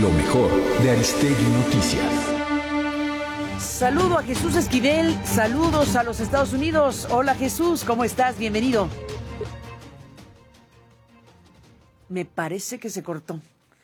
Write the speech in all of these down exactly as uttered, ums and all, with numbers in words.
Lo mejor de Aristegui Noticias. Saludo a Jesús Esquivel, saludos a los Estados Unidos. Hola Jesús, ¿cómo estás? Bienvenido. Me parece que se cortó.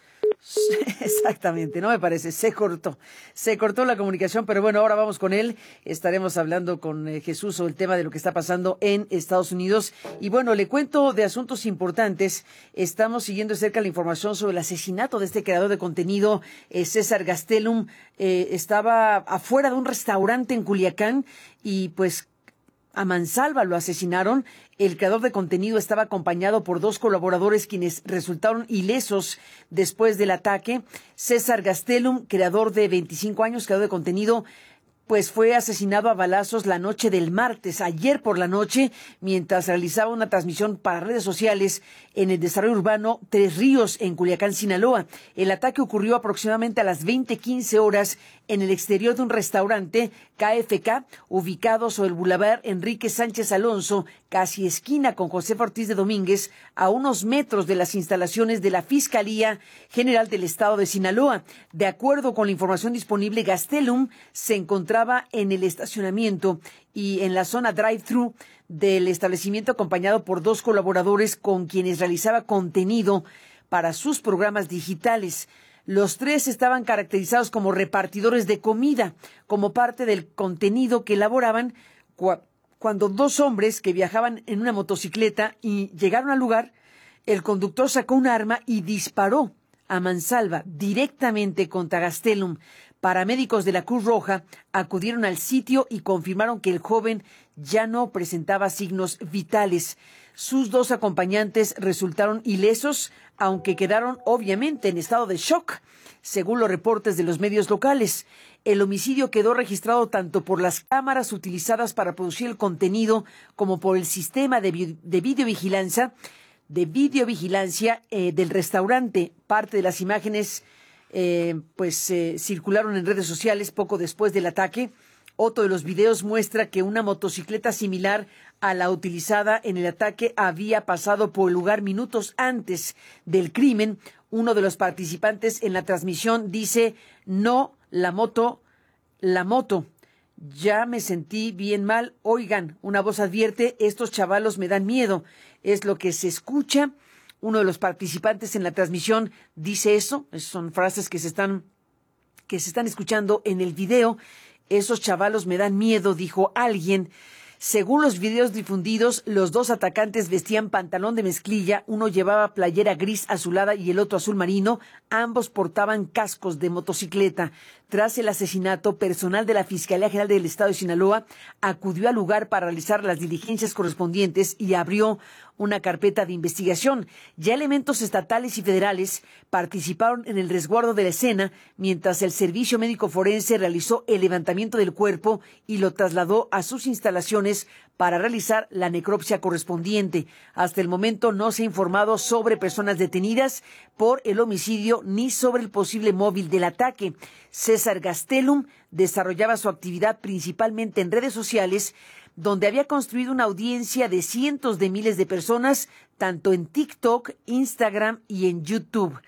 Exactamente, no me parece, se cortó, se cortó la comunicación, pero bueno, ahora vamos con él, estaremos hablando con eh, Jesús sobre el tema de lo que está pasando en Estados Unidos, y bueno, le cuento de asuntos importantes. Estamos siguiendo de cerca la información sobre el asesinato de este creador de contenido, eh, César Gastelum. Eh, estaba afuera de un restaurante en Culiacán y pues a mansalva lo asesinaron. El creador de contenido estaba acompañado por dos colaboradores quienes resultaron ilesos después del ataque. César Gastelum, creador de veinticinco años, creador de contenido, pues fue asesinado a balazos la noche del martes, ayer por la noche, mientras realizaba una transmisión para redes sociales en el desarrollo urbano Tres Ríos, en Culiacán, Sinaloa. El ataque ocurrió aproximadamente a las veinte quince horas en el exterior de un restaurante K F K, ubicado sobre el Boulevard Enrique Sánchez Alonso, casi esquina con Josefa Ortiz de Domínguez, a unos metros de las instalaciones de la Fiscalía General del Estado de Sinaloa. De acuerdo con la información disponible, Gastelum se encontraba en el estacionamiento y en la zona drive-thru del establecimiento, acompañado por dos colaboradores con quienes realizaba contenido para sus programas digitales. Los tres estaban caracterizados como repartidores de comida, como parte del contenido que elaboraban, cuando dos hombres que viajaban en una motocicleta y llegaron al lugar, el conductor sacó un arma y disparó a mansalva directamente contra Gastelum. Paramédicos de la Cruz Roja acudieron al sitio y confirmaron que el joven ya no presentaba signos vitales. Sus dos acompañantes resultaron ilesos, aunque quedaron obviamente en estado de shock, según los reportes de los medios locales. El homicidio quedó registrado tanto por las cámaras utilizadas para producir el contenido como por el sistema de, vi- de videovigilancia, de videovigilancia eh, del restaurante. Parte de las imágenes eh, pues eh, circularon en redes sociales poco después del ataque. Otro de los videos muestra que una motocicleta similar a la utilizada en el ataque había pasado por el lugar minutos antes del crimen. Uno de los participantes en la transmisión dice: no, la moto, la moto. Ya me sentí bien mal. Oigan, una voz advierte: estos chavalos me dan miedo. Es lo que se escucha. Uno de los participantes en la transmisión dice eso. Son frases que se están, que se están escuchando en el video. Esos chavalos me dan miedo, dijo alguien. Según los videos difundidos, los dos atacantes vestían pantalón de mezclilla, uno llevaba playera gris azulada y el otro azul marino. Ambos portaban cascos de motocicleta. Tras el asesinato, personal de la Fiscalía General del Estado de Sinaloa acudió al lugar para realizar las diligencias correspondientes y abrió una carpeta de investigación. Ya elementos estatales y federales participaron en el resguardo de la escena, mientras el Servicio Médico Forense realizó el levantamiento del cuerpo y lo trasladó a sus instalaciones para realizar la necropsia correspondiente. Hasta el momento no se ha informado sobre personas detenidas por el homicidio ni sobre el posible móvil del ataque. César Gastelum desarrollaba su actividad principalmente en redes sociales, donde había construido una audiencia de cientos de miles de personas, tanto en TikTok, Instagram y en YouTube.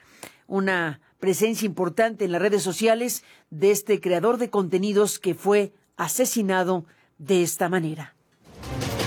Una presencia importante en las redes sociales de este creador de contenidos que fue asesinado de esta manera.